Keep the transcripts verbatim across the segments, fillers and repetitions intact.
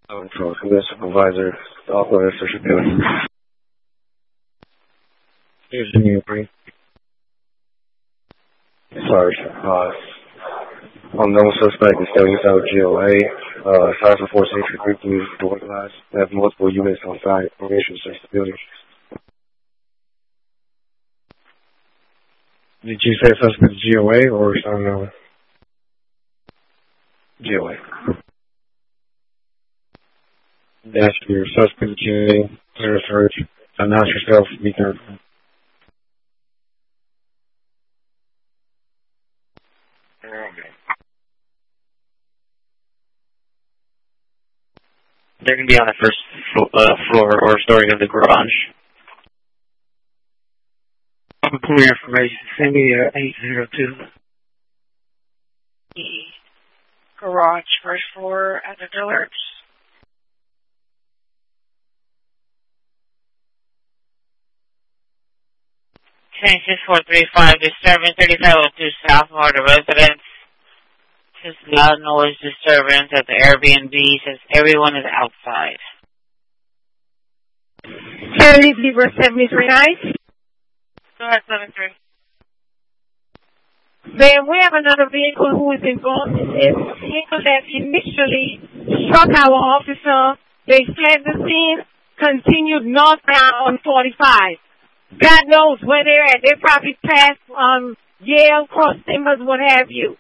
Oh, control. Command supervisor. Operator for Shapiro. Here's the new brief. Sorry, uh, unknown suspect is standing inside of G O A. Uh, size of four six three blue door glass. They have multiple units on site. Information search the building. Did you say suspect G O A or unknown? G O A. That's your suspect G O A. Clear search. Announce yourself. Be careful. They're going to be on the first flo- uh, floor or story of the garage. Clear information. Send me uh, eight zero two. The garage, first floor at the Dillards. ten six four three five, disturbance thirty-five oh two South Florida residence. Just loud noise disturbance at the Airbnb. Says everyone is outside. Charlie Libra seventy-three nine. Go ahead, seventy-three. Then we have another vehicle who is involved in this vehicle that initially struck our officer. They fled the scene, continued northbound on forty-five. God knows where they're at. They probably passed um, Yale, Cross Timbers, what have you.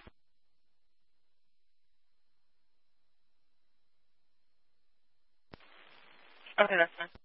Okay, that's fine.